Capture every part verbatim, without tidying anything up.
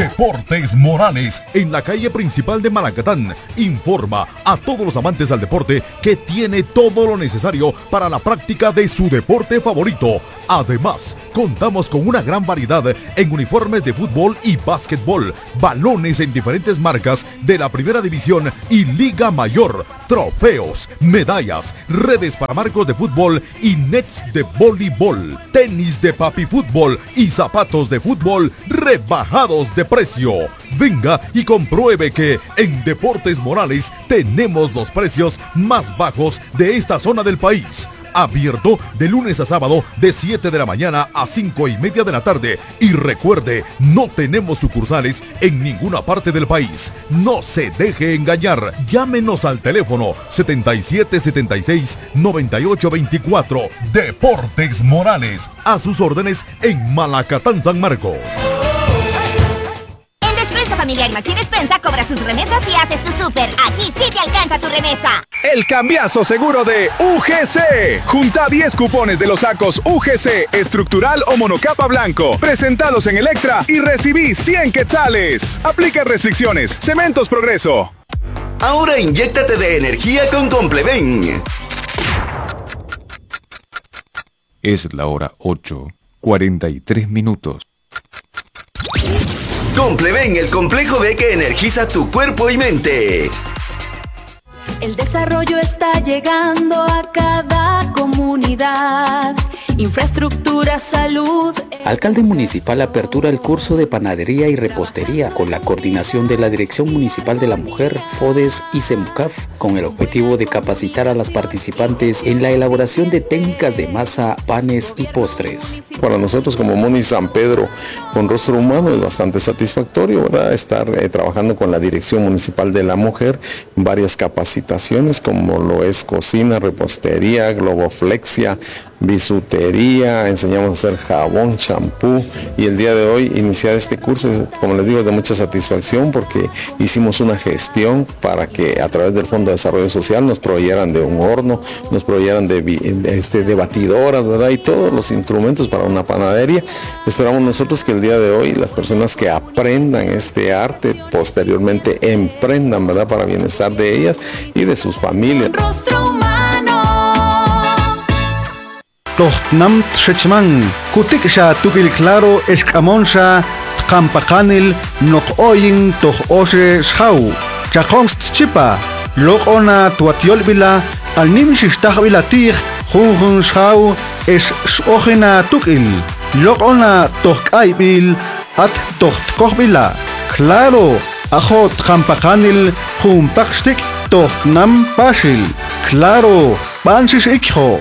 Deportes Morales, en la calle principal de Malacatán, informa a todos los amantes al deporte que tiene todo lo necesario para la práctica de su deporte favorito. Además, contamos con una gran variedad en uniformes de fútbol y básquetbol, balones en diferentes marcas de la Primera División y Liga Mayor, trofeos, medallas, redes para marcos de fútbol y nets de voleibol, tenis de papi fútbol y zapatos de fútbol rebajados de precio. Venga y compruebe que en Deportes Morales tenemos los precios más bajos de esta zona del país. Abierto de lunes a sábado de siete de la mañana a cinco y media de la tarde. Y recuerde, no tenemos sucursales en ninguna parte del país. No se deje engañar. Llámenos al teléfono setenta y siete setenta y seis noventa y ocho veinticuatro. Deportes Morales, a sus órdenes en Malacatán, San Marcos. Familiar Maxi Despensa cobra sus remesas y haces tu súper. Aquí sí te alcanza tu remesa. El cambiazo seguro de U G C. Junta diez cupones de los sacos U G C estructural o monocapa blanco presentados en Electra y recibí cien quetzales. Aplica restricciones. Cementos Progreso. Ahora inyéctate de energía con Compleven. Es la hora ocho, cuarenta y tres minutos. Compleven, el complejo B que energiza tu cuerpo y mente. El desarrollo está llegando a cada comunidad. Infraestructura, salud. Alcalde municipal apertura el curso de panadería y repostería con la coordinación de la Dirección Municipal de la Mujer, FODES y CEMUCAF, con el objetivo de capacitar a las participantes en la elaboración de técnicas de masa, panes y postres. Para nosotros como Muni San Pedro con rostro humano es bastante satisfactorio, ¿verdad? Estar eh, trabajando con la Dirección Municipal de la Mujer en varias capacitaciones como lo es cocina, repostería, globoflexia, bisutería, enseñamos a hacer jabón, champú, y el día de hoy iniciar este curso, como les digo, es de mucha satisfacción porque hicimos una gestión para que a través del Fondo de Desarrollo Social nos proveyeran de un horno, nos proveyeran de, de, este, de batidoras, ¿verdad? Y todos los instrumentos para una panadería. Esperamos nosotros que el día de hoy las personas que aprendan este arte posteriormente emprendan, ¿verdad? Para bienestar de ellas y de sus familias. Tohnam Trechman, Kutikisha Tukil Claro, Escamonsha, Campacanil, Nok Oyin, Toh Ose Schau, Chakonst Chipa, Lokona Tuatiolvila, Alnim Shistahvila Tig, Hunhun Schau, Es Ojena Tukil, Lokona Tohkaibil, At Tohtkobila, Claro, Ajot Campacanil, Humpakstik, Tohnam Pashil, Claro, Bansis Ikho.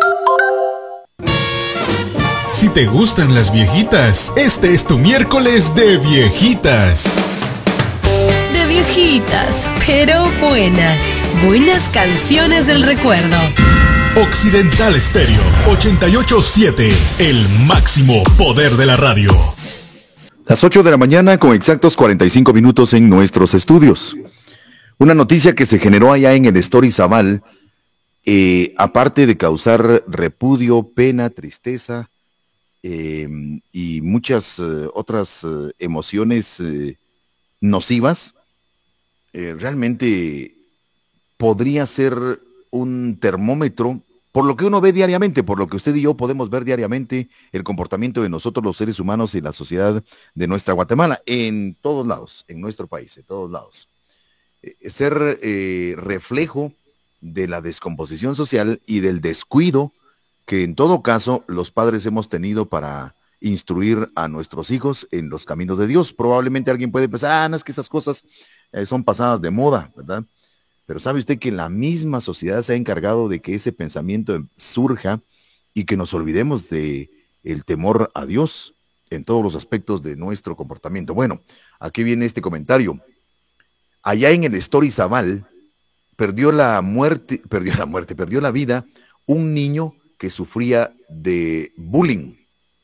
Si te gustan las viejitas, este es tu miércoles de viejitas. De viejitas, pero buenas. Buenas canciones del recuerdo. Occidental Estéreo ochenta y ocho punto siete, el máximo poder de la radio. Las ocho de la mañana con exactos cuarenta y cinco minutos en nuestros estudios. Una noticia que se generó allá en el Story Zaval, eh, aparte de causar repudio, pena, tristeza, Eh, y muchas eh, otras eh, emociones eh, nocivas, eh, realmente podría ser un termómetro por lo que uno ve diariamente, por lo que usted y yo podemos ver diariamente el comportamiento de nosotros los seres humanos y la sociedad de nuestra Guatemala, en todos lados, en nuestro país, en todos lados. Eh, ser eh, reflejo de la descomposición social y del descuido que en todo caso los padres hemos tenido para instruir a nuestros hijos en los caminos de Dios. Probablemente alguien puede pensar, ah, no, es que esas cosas eh, son pasadas de moda, ¿verdad? Pero ¿sabe usted que la misma sociedad se ha encargado de que ese pensamiento surja y que nos olvidemos de el temor a Dios en todos los aspectos de nuestro comportamiento? Bueno, aquí viene este comentario. Allá en el Story Zaval, perdió la muerte, perdió la muerte, perdió la vida un niño que sufría de bullying.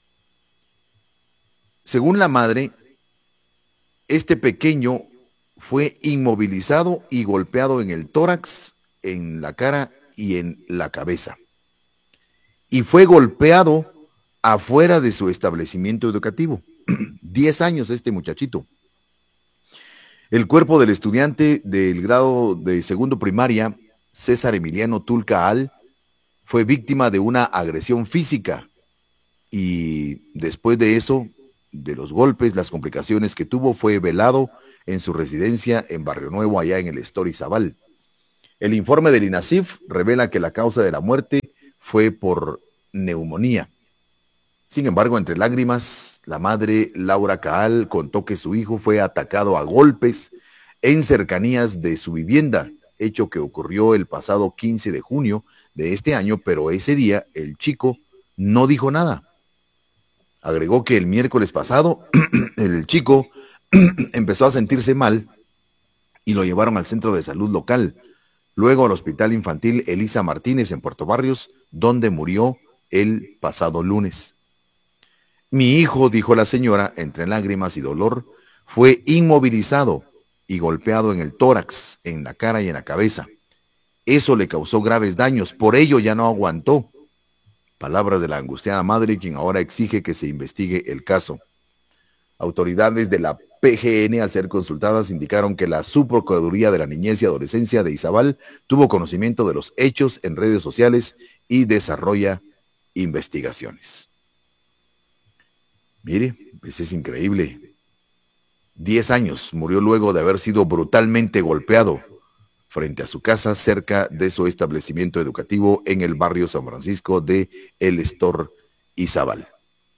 Según la madre, este pequeño fue inmovilizado y golpeado en el tórax, en la cara y en la cabeza. Y fue golpeado afuera de su establecimiento educativo. Diez años este muchachito. El cuerpo del estudiante del grado de segundo primaria, César Emiliano Tulca Al, fue víctima de una agresión física y después de eso, de los golpes, las complicaciones que tuvo, fue velado en su residencia en Barrio Nuevo, allá en el Estorizabal. El informe del INASIF revela que la causa de la muerte fue por neumonía. Sin embargo, entre lágrimas, la madre Laura Caal contó que su hijo fue atacado a golpes en cercanías de su vivienda, hecho que ocurrió el pasado quince de junio de este año, pero ese día el chico no dijo nada. Agregó que el miércoles pasado el chico empezó a sentirse mal y lo llevaron al centro de salud local, luego al Hospital Infantil Elisa Martínez en Puerto Barrios, donde murió el pasado lunes. Mi hijo, dijo la señora, entre lágrimas y dolor, fue inmovilizado y golpeado en el tórax, en la cara y en la cabeza. Eso le causó graves daños, por ello ya no aguantó. Palabras de la angustiada madre, quien ahora exige que se investigue el caso. Autoridades de la P G N, al ser consultadas, indicaron que la Subprocuraduría de la Niñez y Adolescencia de Izabal tuvo conocimiento de los hechos en redes sociales y desarrolla investigaciones. Mire, eso es increíble. Diez años murió luego de haber sido brutalmente golpeado frente a su casa cerca de su establecimiento educativo en el barrio San Francisco de El Estor, Izabal.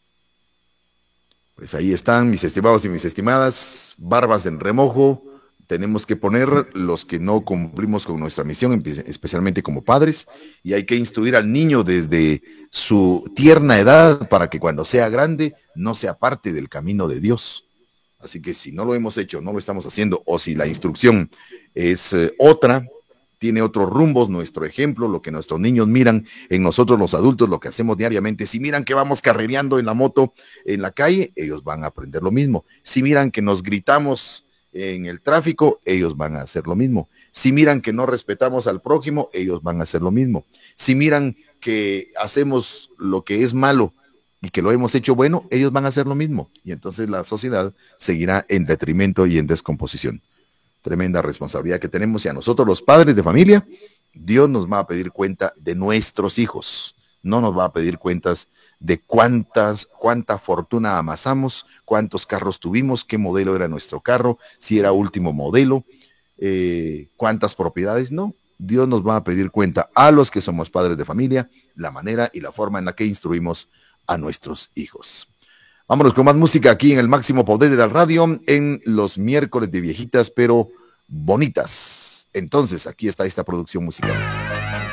Pues ahí están, mis estimados y mis estimadas, barbas en remojo. Tenemos que poner los que no cumplimos con nuestra misión, especialmente como padres, y hay que instruir al niño desde su tierna edad para que cuando sea grande no sea parte del camino de Dios. Así que si no lo hemos hecho, no lo estamos haciendo, o si la instrucción es eh, otra, tiene otros rumbos, nuestro ejemplo, lo que nuestros niños miran en nosotros los adultos, lo que hacemos diariamente. Si miran que vamos carrereando en la moto en la calle, ellos van a aprender lo mismo. Si miran que nos gritamos en el tráfico, ellos van a hacer lo mismo. Si miran que no respetamos al prójimo, ellos van a hacer lo mismo. Si miran que hacemos lo que es malo y que lo hemos hecho bueno, ellos van a hacer lo mismo. Y entonces la sociedad seguirá en detrimento y en descomposición. Tremenda responsabilidad que tenemos, y a nosotros los padres de familia, Dios nos va a pedir cuenta de nuestros hijos. No nos va a pedir cuentas de cuántas, cuánta fortuna amasamos, cuántos carros tuvimos, qué modelo era nuestro carro, si era último modelo, eh, cuántas propiedades. No, Dios nos va a pedir cuenta a los que somos padres de familia, la manera y la forma en la que instruimos a nuestros hijos. Vámonos con más música aquí en el Máximo Poder de la Radio, en los miércoles de viejitas pero bonitas. Entonces, aquí está esta producción musical.